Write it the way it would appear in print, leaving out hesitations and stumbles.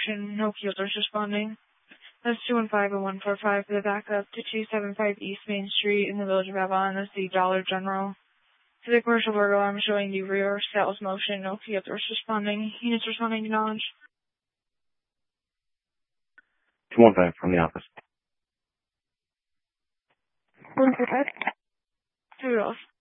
motion, no killers responding. That's 215 and 145 for the backup to 275 East Main Street in the Village of Avon. That's the Dollar General. For the commercial burglar, I'm showing you rear sales motion, no killers responding. Units responding to knowledge. 215 from the office. 145. 2 off.